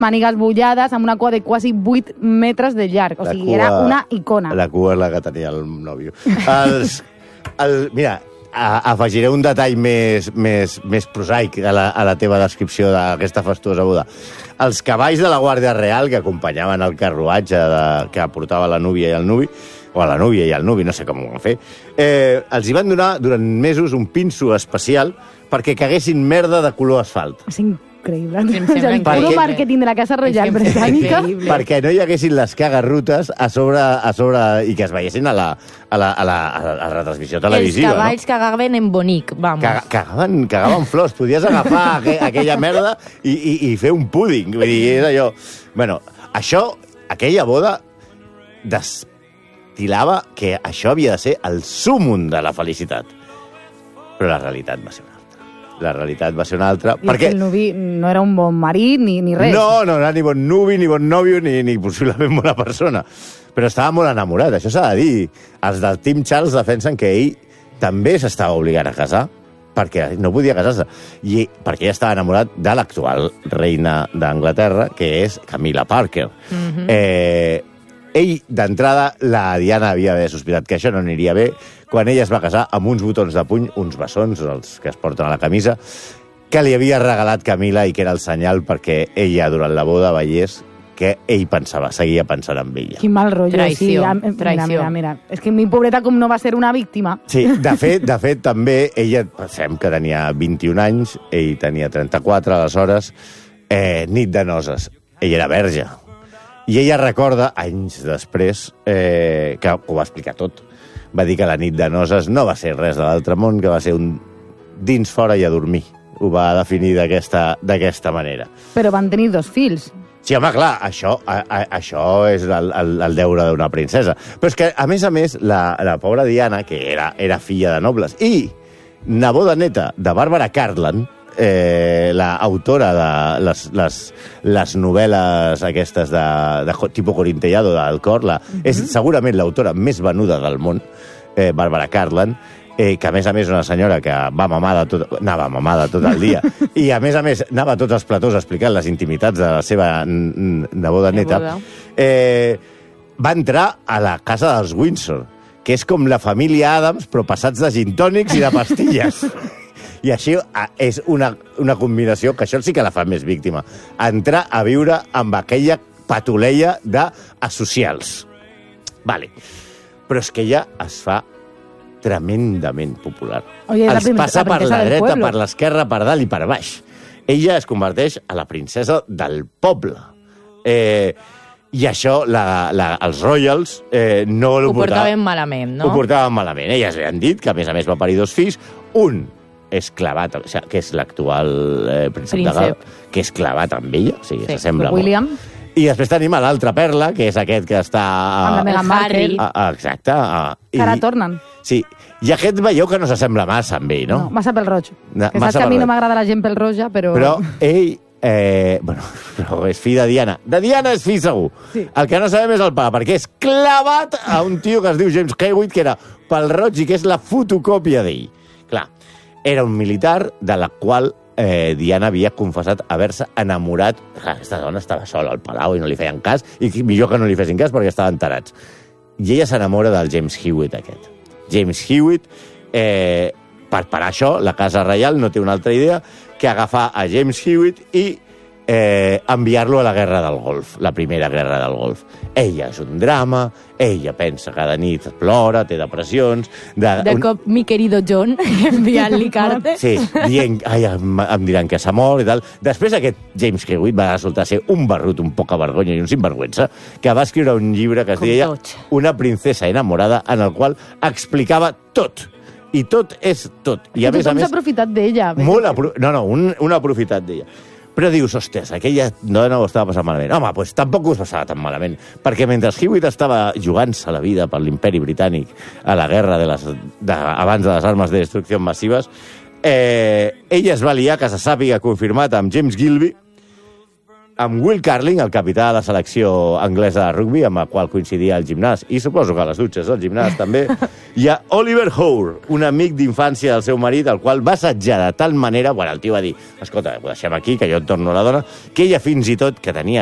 mànigues bullades, amb una cua de quasi 8 metres de llarg. O sigui, era una icona. La cua és la que tenia el nòvio. Mira, afegiré un detall més prosaic a la teva descripció d'aquesta fastuosa boda. Els cavalls de la Guàrdia Real que acompanyaven el carruatge que portava la núvia i el nuvi, o a la núvia i al nuvi, no sé com ho van fer, els hi van donar durant mesos un pinso especial perquè caguessin merda de color asfalt. És increïble. És el puro màrqueting de la Casa Reial Britànica. Perquè no hi haguessin les cagarrutes a sobre i que es veiessin a la retransmissió televisiva. Els cavalls cagaven en bonic, vamos. Cagaven flors. Podies agafar aquella merda i fer un púding. Vull dir, és allò... Bueno, aquella boda destilava que això havia de ser el súmum de la felicitat. Però la realitat va ser una altra. La realitat va ser una altra. I perquè el nuvi no era un bon marit ni res. No era ni bon nuvi, ni bon nòvio, ni possiblement bona persona. Però estava molt enamorat, això s'ha de dir. Els del Team Charles defensen que ell també s'estava obligant a casar, perquè no podia casar-se. I perquè ella estava enamorat de l'actual reina d'Anglaterra, que és Camilla Parker. Ell, d'entrada, la Diana havia d'haver sospitat que això no aniria bé quan ella es va casar amb uns botons de puny, uns bessons, els que es porten a la camisa, que li havia regalat Camila i que era el senyal perquè ella, durant la boda, veiés que ell seguia pensant en ella. Quin mal rotllo. Traïció. Sí, mira. És que mi pobreta com no va ser una víctima. Sí, de fet, també, ella, pensem que tenia 21 anys, ell tenia 34, aleshores, nit de noces. Ell era verge. I ella recorda, anys després, que ho va explicar tot. Va dir que la nit de noces no va ser res de l'altre món, que va ser un dins, fora i a dormir. Ho va definir d'aquesta manera. Però van tenir 2 fills. Sí, home, clar, això és el deure d'una princesa. Però és que, a més, la pobra Diana, que era filla de nobles, i neboda neta de Bàrbara Cartland, l'autora de les novel·les aquestes de tipus Corintellado d'Alcor, és segurament l'autora més venuda del món, Bàrbara Cartland, que a més és una senyora que anava mamada tot el dia, i a més anava a tots els platós explicant les intimitats de la seva neboda neta, va entrar a la casa dels Windsor, que és com la família Addams, però passats de gin tònics i de pastilles. I així és una combinació que això sí que la fa més víctima. Entrar a viure amb aquella patuleia d'asocials. Vale. Però és que ella es fa tremendament popular. Els passa per la dreta, per l'esquerra, per dalt i per baix. Ella es converteix a la princesa del poble. I això, els Royals no ho portaven malament, no? Ho portaven malament. Elles li han dit que, a més va parir 2 fills. Un és clavat, o sigui, que és l'actual príncep de Gal, que és clavat amb ella, o sigui, s'assembla molt. William. I després tenim l'altra Perla, que és aquest que està... Amb la Meghan Markle. Exacte. Que ara tornen. Sí. I aquest veieu que no s'assembla massa amb ell, no? No, massa pel roig. Que saps que a mi no m'agrada la gent pel roja, però... Però ell... però és fill de Diana. De Diana és fill segur. Sí. El que no sabem és el pare, perquè és clavat a un tio que es diu James Hewitt, que era pel roig i que és la fotocòpia d'ell. Clar, era un militar de la qual Diana havia confessat haver-se enamorat. Aquesta dona estava sola al palau i no li feien cas, i millor que no li fessin cas perquè estaven tarats. I ella s'enamora del James Hewitt aquest. James Hewitt, per parar això, la Casa Reial no té una altra idea que agafar a James Hewitt i enviar-lo a la Guerra del Golf, la primera Guerra del Golf. Ella és un drama, ella pensa cada nit, plora, té depressions... De cop, mi querido John, enviant-li cartes. Sí, dient, em diran que s'ha mort i tal. Després aquest James Hewitt va resultar ser un barrut, un poca vergonya i un sinvergüenza, que va escriure un llibre que es deia Una princesa enamorada, en el qual explicava tot. I tot és tot. I a més s'ha aprofitat d'ella. Un aprofitat d'ella. Però dius, ostres, aquella dona ho estava passant malament. Home, doncs tampoc ho passava tan malament, perquè mentre Hewitt estava jugant-se la vida per l'imperi britànic a la guerra abans de les armes de destrucció massives, ella es va liar, que se sàpiga confirmat, amb James Gilby, amb Will Carling, el capità de la selecció anglesa de rugby, amb el qual coincidia al gimnàs, i suposo que a les dutxes del gimnàs també, hi ha Oliver Hoare, un amic d'infància del seu marit, el qual va assetjar de tal manera... Bueno, el tio va dir, escolta, ho deixem aquí, que jo et torno a la dona, que ella fins i tot, que tenia